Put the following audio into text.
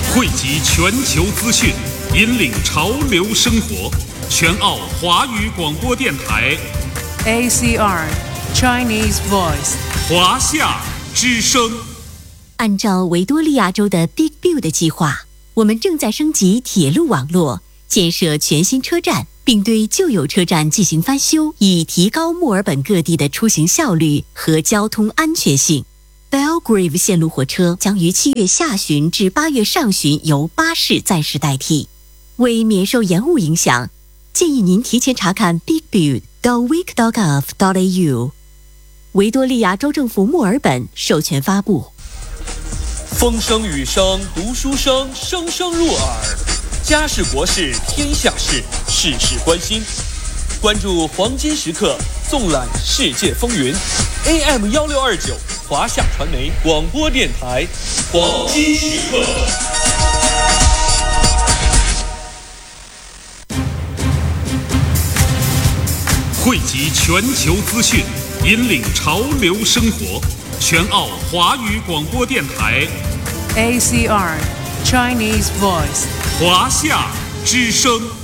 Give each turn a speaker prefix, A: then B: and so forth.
A: 汇集全球资讯，引领潮流生活。全澳华语广播电台
B: ACR Chinese Voice
A: 华夏之声。
C: 按照维多利亚州的 Big Build 计划，我们正在升级铁路网络，建设全新车站，并对旧有车站进行翻修，以提高墨尔本各地的出行效率和交通安全性。Belgrave 线路火车将于7月下旬至8月上旬由巴士暂时代替。为免受延误影响，建议您提前查看 bigbuild.vic.gov.au。维多利亚州政府墨尔本授权发布。
D: 风声雨声读书声，声声入耳。家事国事天下事，事事关心。关注黄金时刻，纵览世界风云。AM1629华夏传媒广播电台，黄金时刻。
A: 汇集全球资讯，引领潮流生活。全澳华语广播电台
B: ACR Chinese Voice
A: 华夏之声。